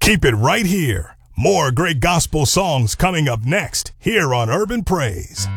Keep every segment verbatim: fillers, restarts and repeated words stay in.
Keep it right here. More great gospel songs coming up next here on Urban Praise.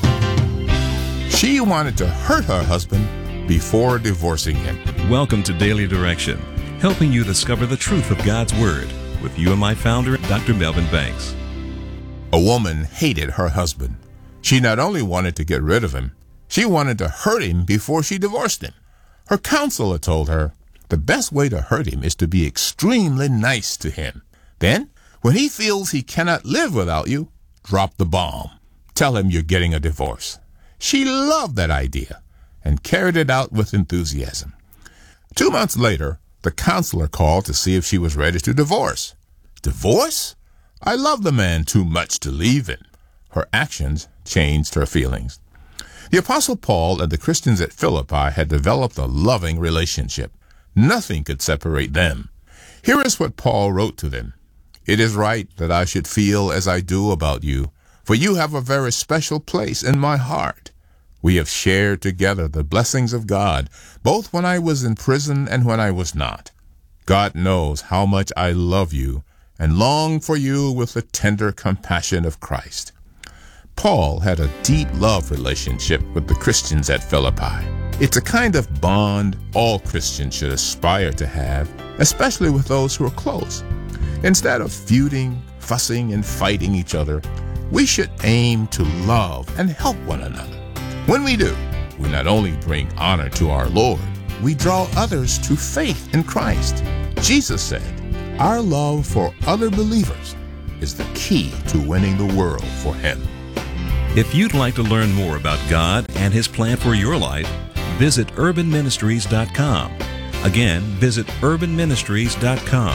She wanted to hurt her husband before divorcing him. Welcome to Daily Direction, helping you discover the truth of God's Word with you and my founder, Doctor Melvin Banks. A woman hated her husband. She not only wanted to get rid of him, she wanted to hurt him before she divorced him. Her counselor told her the best way to hurt him is to be extremely nice to him. Then, when he feels he cannot live without you, drop the bomb. Tell him you're getting a divorce. She loved that idea and carried it out with enthusiasm. Two months later, the counselor called to see if she was ready to divorce. Divorce? I love the man too much to leave him. Her actions changed her feelings. The Apostle Paul and the Christians at Philippi had developed a loving relationship. Nothing could separate them. Here is what Paul wrote to them. It is right that I should feel as I do about you, for you have a very special place in my heart. We have shared together the blessings of God, both when I was in prison and when I was not. God knows how much I love you and long for you with the tender compassion of Christ. Paul had a deep love relationship with the Christians at Philippi. It's a kind of bond all Christians should aspire to have, especially with those who are close. Instead of feuding, fussing, and fighting each other, we should aim to love and help one another. When we do, we not only bring honor to our Lord, we draw others to faith in Christ. Jesus said, our love for other believers is the key to winning the world for Him. If you'd like to learn more about God and His plan for your life, visit urban ministries dot com. Again, visit urban ministries dot com.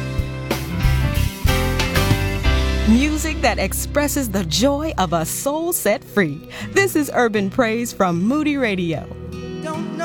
Music that expresses the joy of a soul set free. This is Urban Praise from Moody Radio. Don't know